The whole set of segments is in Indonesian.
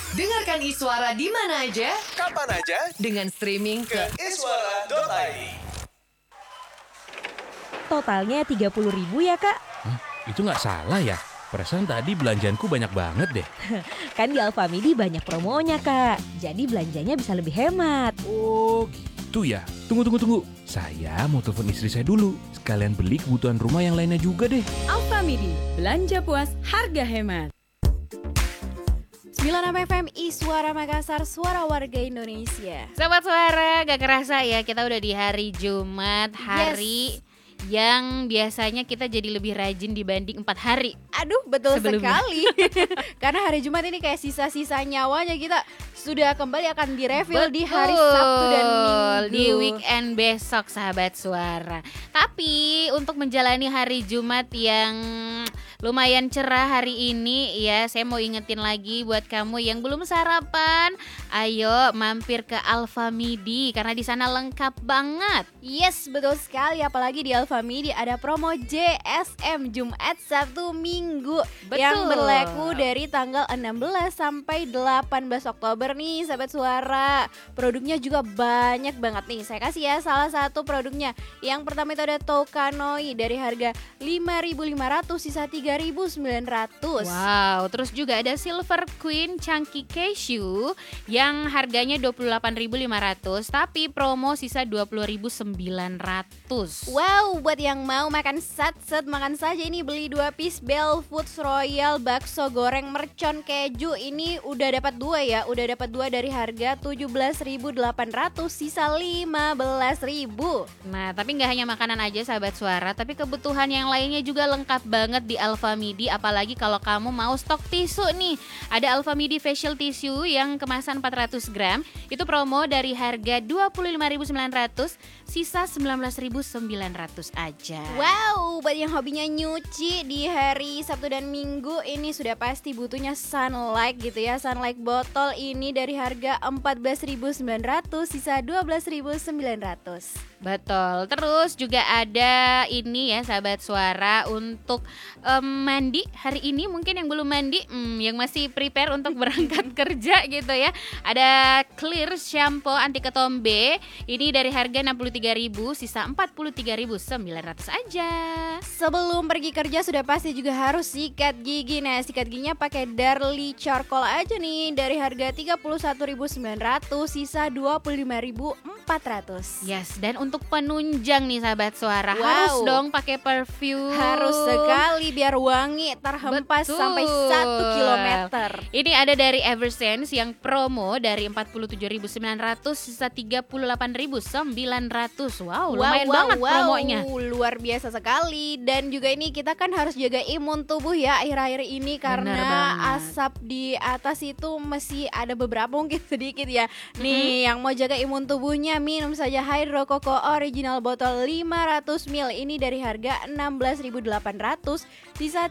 Dengarkan Iswara di mana aja, kapan aja, dengan streaming ke iswara.id. Totalnya 30.000 ya Kak? Itu nggak salah ya? Perasaan tadi belanjaanku banyak banget deh. Kan di Alfamidi banyak promonya Kak. Jadi belanjanya bisa lebih hemat. Oh gitu ya. Tunggu. Saya mau telepon istri saya dulu. Sekalian beli kebutuhan rumah yang lainnya juga deh. Alfamidi, belanja puas, harga hemat. 96 FM Iswara Makassar, suara warga Indonesia. Sobat Suara, gak kerasa ya kita udah di hari Jumat, hari yang biasanya kita jadi lebih rajin dibanding 4 hari. Aduh, betul sebelumnya. sekali. Karena hari Jumat ini kayak sisa-sisa nyawanya kita sudah kembali akan direfill di hari Sabtu dan Minggu. Di weekend besok sahabat Suara. Tapi untuk menjalani hari Jumat yang lumayan cerah hari ini ya, saya mau ingetin lagi buat kamu yang belum sarapan, ayo mampir ke Alfamidi karena di sana lengkap banget. Yes, betul sekali. Apalagi di Alfamidi ada promo JSM Jumat Sabtu Minggu. Betul. Yang berlaku dari tanggal 16 sampai 18 Oktober nih sahabat Suara. Produknya juga banyak banget nih. Saya kasih ya salah satu produknya. Yang pertama itu ada Toukanoi dari harga 5.500 sisa 3.900. Wow, terus juga ada Silver Queen Chunky Cashew yang harganya 28.500 tapi promo sisa 20.900. Wow, buat yang mau makan satset, makan saja ini, beli 2 piece Bell Foods Royal bakso goreng mercon keju. Ini udah dapat 2 ya, udah dapat 2 dari harga 17.800 sisa 15.000. Nah, tapi nggak hanya makanan aja sahabat Suara, tapi kebutuhan yang lainnya juga lengkap banget di Alfamidi. Apalagi kalau kamu mau stok tisu nih, ada Alfamidi facial tissue yang kemasan 400 gram, itu promo dari harga 25.900 sisa 19.900 aja. Wow, buat yang hobinya nyuci di hari Sabtu dan Minggu ini sudah pasti butuhnya Sunlight gitu ya. Sunlight botol ini dari harga 14.900 sisa 12.900. Betul. Terus juga ada ini ya sahabat Suara untuk mandi hari ini, mungkin yang belum mandi, yang masih prepare untuk berangkat kerja gitu ya. Ada Clear shampoo anti ketombe. Ini dari harga 63.000 sisa 43.900 aja. Sebelum pergi kerja sudah pasti juga harus sikat gigi. Nah, sikat giginya pakai Darlie Charcoal aja nih dari harga 31.900 sisa 25.400. Yes, dan untuk penunjang nih sahabat Suara, Wow. harus dong pakai perfume. Harus sekali biar wangi terhempas Betul. sampai 1 kilometer. Ini ada dari Eversense yang promo dari 47.900 sisa 38.900. Wow, lumayan banget promonya. Luar biasa sekali. Dan juga ini kita kan harus jaga imun tubuh ya akhir-akhir ini, karena banget. asap di atas itu masih ada beberapa, mungkin sedikit ya. Nih, yang mau jaga imun tubuhnya minum saja Hydro Coco Original botol 500 ml. Ini dari harga 16.800 sisa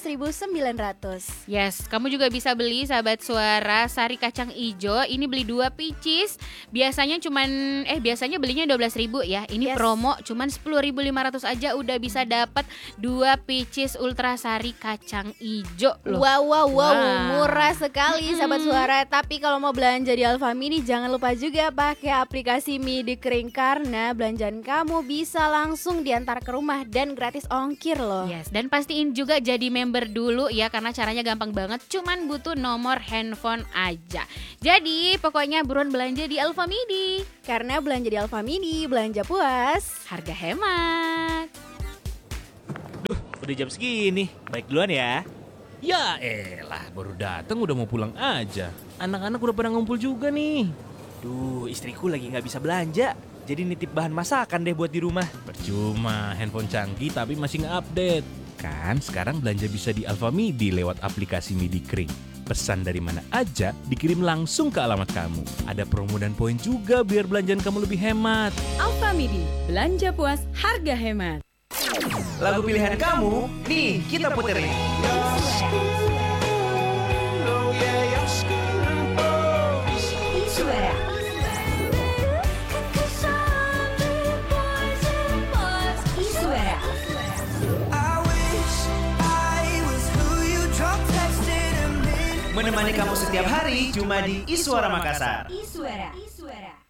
13.900. Yes, kamu juga bisa beli sahabat Suara sari kacang ijo. Ini beli 2 pieces. Biasanya belinya 12.000 ya. Ini Yes. promo cuman 10.500 aja udah bisa dapat 2 pieces ultra sari kacang ijo loh. Wow, Wah. murah sekali sahabat Suara. Tapi kalau mau belanja di Alfamidi jangan lupa juga pakai aplikasi Midi Kering, karena belanjaan kamu bisa langsung diantar ke rumah dan gratis ongkir loh. Yes, dan pastiin juga jadi member dulu ya, karena caranya gampang banget, cuman butuh nomor handphone aja. Jadi pokoknya buruan belanja di Alfamidi. Karena belanja di Alfamidi, belanja puas, Harga hemat. Udah jam segini, baik duluan ya. Ya elah, baru datang udah mau pulang aja. Anak-anak udah pada ngumpul juga nih. Duh, istriku lagi gak bisa belanja, jadi nitip bahan masakan deh buat di rumah. Percuma, handphone canggih tapi masih nge-update. Kan sekarang belanja bisa di Alfamidi lewat aplikasi Midi Kering. Pesan dari mana aja dikirim langsung ke alamat kamu. Ada promo dan poin juga biar belanjaan kamu lebih hemat. Alfamidi, belanja puas, harga hemat. Lagu pilihan kamu, nih kita puterin. Menemani kamu setiap hari cuma di Iswara Makassar. Iswara.